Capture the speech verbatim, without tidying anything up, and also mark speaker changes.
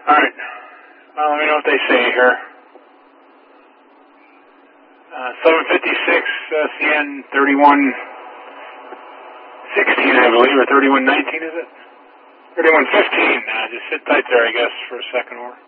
Speaker 1: Alright. Well, let me know what they say here. Uh, seven fifty-six, uh, C N thirty-one sixteen, I believe, or thirty-one nineteen, is it? thirty-one fifteen. Uh, just sit tight there, I guess, for a second more.